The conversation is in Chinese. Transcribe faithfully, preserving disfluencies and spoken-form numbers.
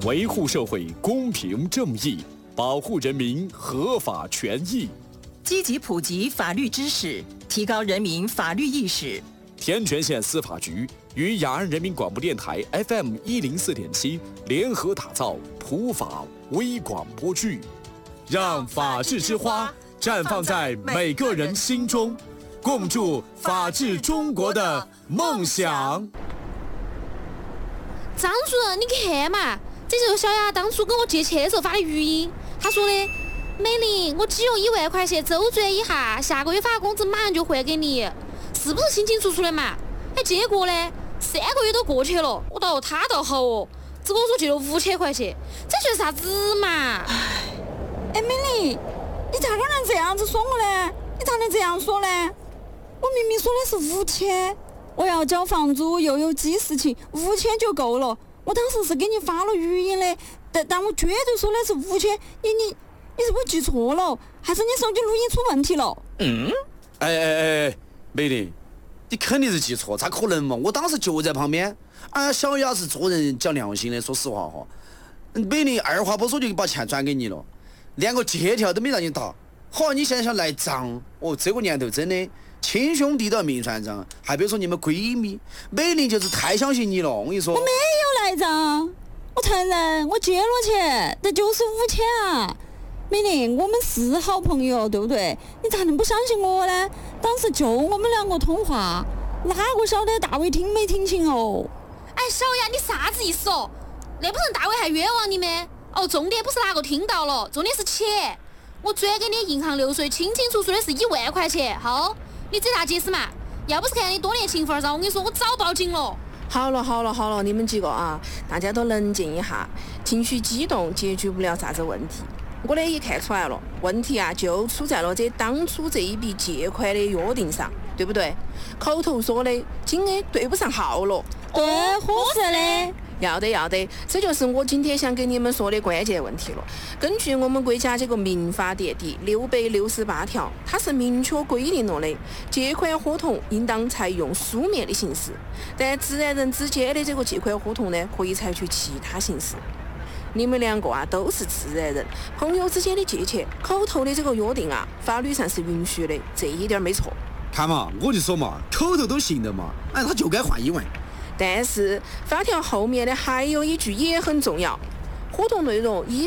维护社会公平正义，保护人民合法权益， 积极普及法律知识，提高人民法律意识。 天全县司法局与雅安人民广播电台 F M 一零四点七联合打造普法微广播剧，让法治之花绽放在每个人心中，共筑法治中国的梦想。 张主任，你看嘛，这就是小雅当初跟我借钱的时候发的语音。他说的：“美玲，我只用一万块钱周转一下，下个月发工资马上就还给你，是不是清清楚楚的嘛？”哎，结果呢，三个月都过去了，我倒他倒好哦，只跟我说借了五千块钱，这算啥子嘛？ 哎，美玲，你咋个能这样子说我呢？你咋能这样说呢？我明明说的是五千。我要交房租，又有记事情，五千就够了。我当时是给你发了语音的，但但我绝对说的是五千。你你你是不是记错了？还是你手机录音出问题了？ 嗯，哎哎哎，美玲，你肯定是记错，咋可能嘛？我当时就在旁边。啊，小雅是做人讲良心的，说实话哈。美玲二话不说就把钱转给你了，连个借条都没让你打。好，你现在想赖账？哦，这个年头真的。亲兄弟都要明算账，还别说你们闺蜜，美玲就是太相信你了。我跟你说， 我没有赖账，我承认我借了钱，但就是五千啊。美玲，我们是好朋友，对不对？你咋能不相信我呢？当时就我们两个通话，哪个晓得大伟听没听清哦？ 哎，小雅，你啥子意思哦？那不成大伟还冤枉你们？哦，重点不是哪个听到了，重点是钱。我转给你银行流水，清清楚楚的是一万块钱，好。你这咋解释嘛？要不是看你多年情分上，我跟你说，我早报警了。 好了好了好了，你们几个啊，大家都冷静一下，情绪激动解决不了啥子问题。我呢也看出来了，问题啊就出在了这当初这一笔借款的约定上，对不对？口头说的金额对不上号了。 对，合适的。 要得要得，这就是我今天想跟你们说的关键问题了。根据我们国家这个民法典第六百六十八条，它是明确规定了的，借款合同应当采用书面的形式，但自然人之间的这个借款合同呢，可以采取其他形式。你们两个啊都是自然人，朋友之间的借钱，口头的这个约定啊，法律上是允许的，这一点没错。 看嘛，我就说嘛，口头都行的嘛，哎，他就该换一万。 但是法条后面的还有一句也很重要，合同内容以